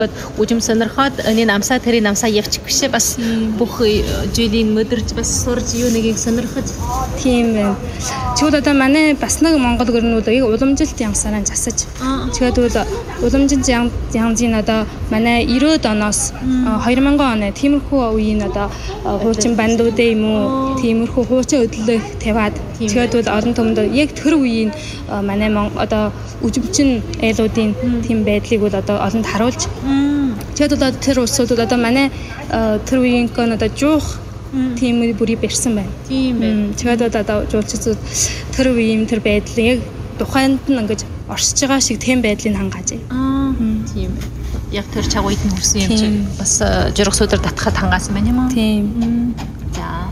Үжим сонирхоод энэ намсаа тэрийн намсаа явчих бишээ бас бүх жилийн мөдөрж бас сурж юу нэгийг сонирхож тийм байна. Чигүүд одоо манай бас нэг Монгол гэрнүүд яг уламжилт ямсараа засаж. Тэгээд уламжилт ямзын одоо манай 90-ад оноос 2000 оны тиймэрхүү үеийн одоо хуучин бандуудын юм уу тиймэрхүү хуучин хөдөлгөөх тавиад тэгээд олон түмэнд яг тэр үеийн манай одоо үжимчин айлуудын тийм байдлыг бол одоо олонд харуулж тэгээд одоо тэр улсууд одоо манай тэр үеийн кон одоо жуух тийм бүрий барьсан байна. Тийм байна. Тэгээд одоо жуулчдууд тэр үеийн тэр байдлыг яг тухайнд нь ингэж оршиж байгаа шиг тийм байдлыг хангааж байна. Тийм байна. Яг тэр чагууд нь хүрсэн юм чи бас жиргсуудаар татхад хангаасан байна юм уу? Тийм. За